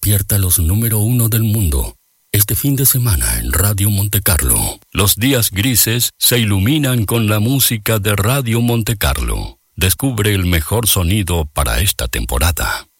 despierta los número 1 del mundo. Este fin de semana en Radio Montecarlo. Los días grises se iluminan con la música de Radio Montecarlo. Descubre el mejor sonido para esta temporada.